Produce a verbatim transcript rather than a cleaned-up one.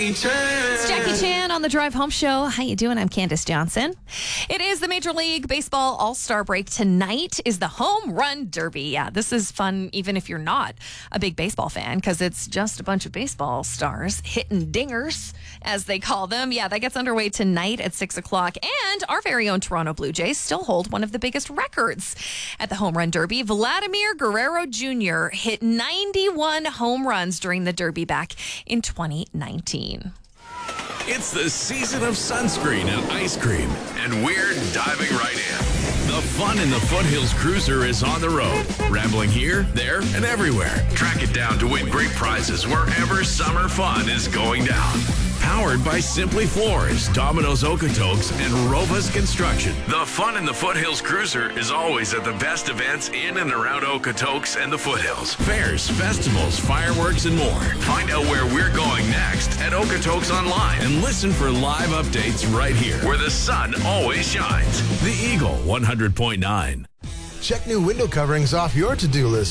It's Jackie Chan on the Drive Home Show. How you doing? I'm Candace Johnson. It is the Major League Baseball All-Star break. Tonight is the Home Run Derby. Yeah, this is fun even if you're not a big baseball fan because it's just a bunch of baseball stars hitting dingers, as they call them. Yeah, that gets underway tonight at six o'clock. And our very own Toronto Blue Jays still hold one of the biggest records at the Home Run Derby. Vladimir Guerrero Junior hit ninety-one home runs during the Derby back in twenty nineteen. It's the season of sunscreen and ice cream, and we're diving right in. The fun in the Foothills Cruiser is on the road, rambling here, there, and everywhere. Track it down to win great prizes wherever summer fun is going down. Powered by Simply Floors, Domino's Okotoks, and Rovas Construction. The fun in the Foothills Cruiser is always at the best events in and around Okotoks and the Foothills. Fairs, festivals, fireworks, and more. Find out where we're going next at Okotoks Online and listen for live updates right here, where the sun always shines. The Eagle one hundred point nine. Check new window coverings off your to-do list